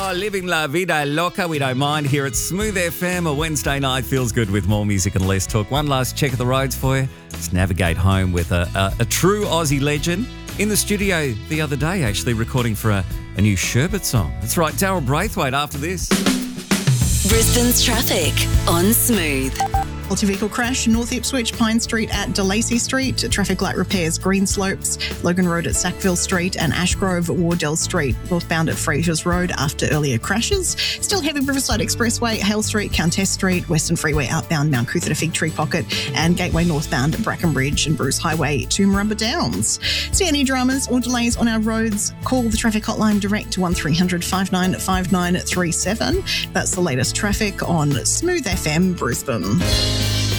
Oh, living la vida loca. We don't mind here at Smooth FM. A Wednesday night feels good with more music and less talk. One last check of the roads for you. Let's navigate home with a true Aussie legend in the studio the other day, actually recording for a new Sherbet song. That's right, Daryl Braithwaite after this. Brisbane's traffic on Smooth. Multi-vehicle crash, North Ipswich, Pine Street at DeLacy Street, traffic light repairs, Green Slopes, Logan Road at Sackville Street and Ashgrove, Wardell Street, northbound at Fraser's Road after earlier crashes. Still heavy Riverside Expressway, Hale Street, Countess Street, Western Freeway outbound Mount Coot to Fig Tree Pocket and Gateway northbound at Brackenbridge and Bruce Highway to Marumba Downs. See any dramas or delays on our roads? Call the traffic hotline direct to 1300 595937. That's the latest traffic on Smooth FM Brisbane.